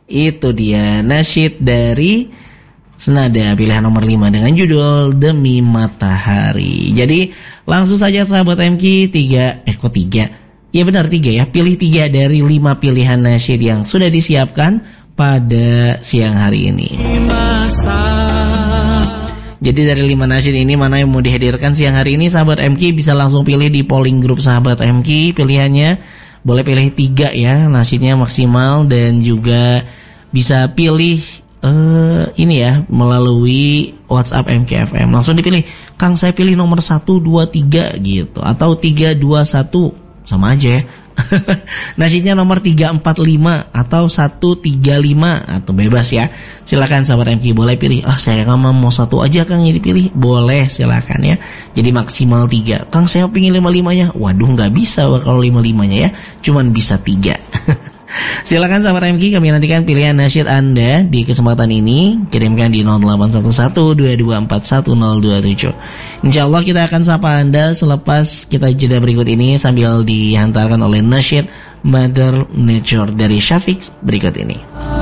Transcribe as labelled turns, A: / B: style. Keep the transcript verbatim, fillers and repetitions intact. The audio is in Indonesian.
A: Itu dia nasyid dari Senada pilihan nomor lima dengan judul Demi Matahari. Jadi langsung saja sahabat M K, tiga, eh kok tiga? Ya benar tiga ya, pilih tiga dari lima pilihan nasyid yang sudah disiapkan pada siang hari ini. Jadi dari lima nasyid ini mana yang mau dihadirkan siang hari ini, sahabat M K bisa langsung pilih di polling grup sahabat M K pilihannya. Boleh pilih tiga ya, nasyidnya maksimal, dan juga bisa pilih Uh, ini ya melalui WhatsApp M K F M. Langsung dipilih, Kang saya pilih nomor satu, dua, tiga gitu, atau tiga, dua, satu, sama aja ya. Nasyidnya nomor tiga, empat, lima atau satu, tiga, lima, atau bebas ya. Silakan sahabat M K boleh pilih. Ah saya nggak mau satu aja Kang yang dipilih. Boleh, silakan ya. Jadi maksimal tiga. Kang saya pingin lima-limanya. Waduh nggak bisa kalau lima-limanya ya. Cuman bisa tiga. Silakan sahabat M K, kami nantikan pilihan nasyid Anda di kesempatan ini. Kirimkan di nol delapan satu satu dua dua empat satu nol dua tujuh. Insya Allah kita akan sapa Anda selepas kita jeda berikut ini, sambil dihantarkan oleh nasyid Mother Nature dari Syafiq berikut ini.